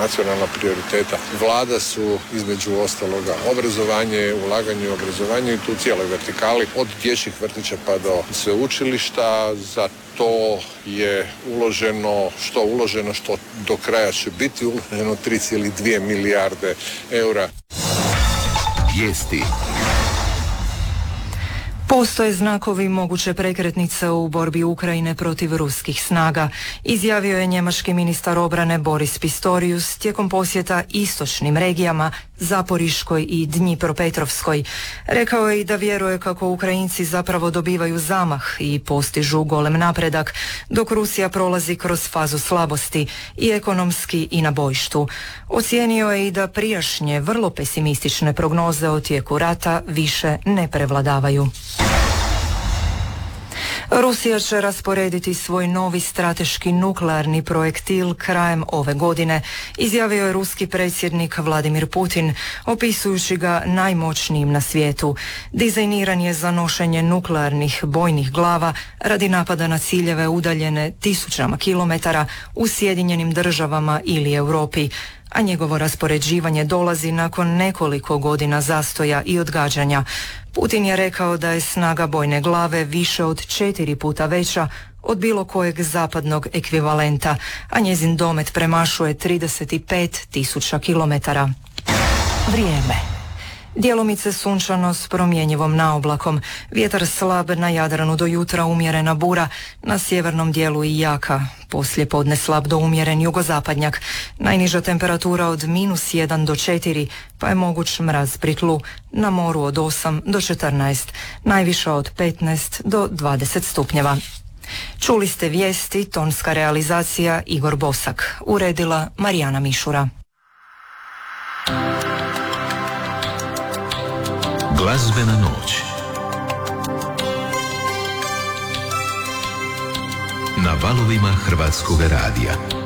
nacionalna prioriteta vlada su između ostaloga obrazovanje, ulaganje u obrazovanje i tu cijeloj vertikali od dječjih vrtića pa do sveučilišta. Za to je uloženo što do kraja će biti uloženo 3,2 milijarde eura. Vijesti. Postoje znakovi moguće prekretnice u borbi Ukrajine protiv ruskih snaga, izjavio je njemački ministar obrane Boris Pistorius tijekom posjeta istočnim regijama Zaporiškoj i Dnjipropetrovskoj. Rekao je i da vjeruje kako Ukrajinci zapravo dobivaju zamah i postižu golem napredak, dok Rusija prolazi kroz fazu slabosti i ekonomski i na bojištu. Ocijenio je i da prijašnje vrlo pesimistične prognoze o tijeku rata više ne prevladavaju. Rusija će rasporediti svoj novi strateški nuklearni projektil krajem ove godine, izjavio je ruski predsjednik Vladimir Putin, opisujući ga najmoćnijim na svijetu. Dizajniran je za nošenje nuklearnih bojnih glava radi napada na ciljeve udaljene tisućama kilometara u Sjedinjenim Državama ili Europi, a njegovo raspoređivanje dolazi nakon nekoliko godina zastoja i odgađanja. Putin je rekao da je snaga bojne glave više od 4 puta veća od bilo kojeg zapadnog ekvivalenta, a njezin domet premašuje 35.000 kilometara. Vrijeme. Djelomice sunčano s promjenjivom naoblakom, vjetar slab na Jadranu do jutra, umjerena bura, na sjevernom dijelu i jaka, poslije podne slab do umjeren jugozapadnjak, najniža temperatura od -1 do 4, pa je moguć mraz pri tlu, na moru od 8 do 14, najviša od 15 do 20 stupnjeva. Čuli ste vijesti, tonska realizacija Igor Bosak, uredila Marijana Mišura. Glazbena noć na valovima Hrvatskog radija.